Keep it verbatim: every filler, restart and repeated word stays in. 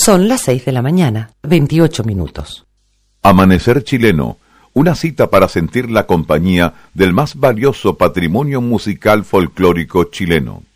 Son las seis de la mañana, veintiocho minutos. Amanecer chileno, una cita para sentir la compañía del más valioso patrimonio musical folclórico chileno.